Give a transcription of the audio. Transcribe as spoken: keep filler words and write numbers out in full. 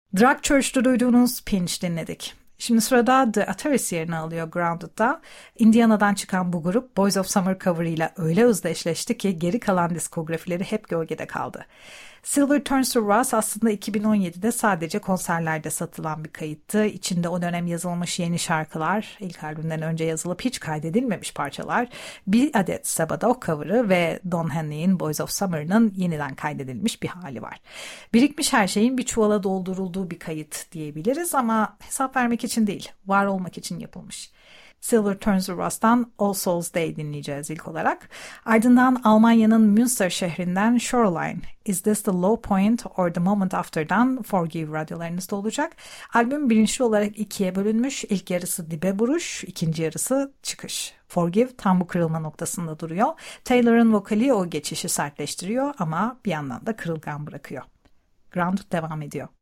Drag Church'ta duyduğunuz Pinch dinledik. Şimdi sırada The Ataris yerini alıyor Grounded'da. Indiana'dan çıkan bu grup Boys of Summer cover'ıyla öyle özdeşleşti ki geri kalan diskografileri hep gölgede kaldı. Silver Turns to Rust aslında iki bin on yedide sadece konserlerde satılan bir kayıttı. İçinde o dönem yazılmış yeni şarkılar, ilk albümden önce yazılıp hiç kaydedilmemiş parçalar, bir adet Sabbath cover'ı ve Don Henley'in Boys of Summer'ın yeniden kaydedilmiş bir hali var. Birikmiş her şeyin bir çuvala doldurulduğu bir kayıt diyebiliriz ama hesap vermek için değil, var olmak için yapılmış. Silver Turns to Rust'tan All Souls Day dinleyeceğiz ilk olarak. Ardından Almanya'nın Münster şehrinden Shoreline, Is This the Low Point or the Moment After'dan Forgive radyolarınızda olacak. Albüm bilinçli olarak ikiye bölünmüş. İlk yarısı dibe vuruş, ikinci yarısı çıkış. Forgive tam bu kırılma noktasında duruyor. Taylor'ın vokali o geçişi sertleştiriyor ama bir yandan da kırılgan bırakıyor. Ground devam ediyor.